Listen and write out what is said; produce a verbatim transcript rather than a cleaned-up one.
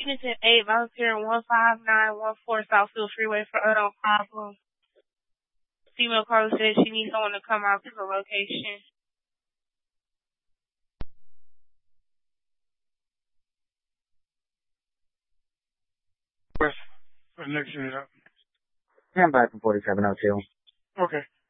Unit eight, volunteer one five nine one four Southfield Freeway for unknown problem. Female caller says she needs someone to come out to the location. Where's the next unit up? Stand by for forty-seven oh two. Okay.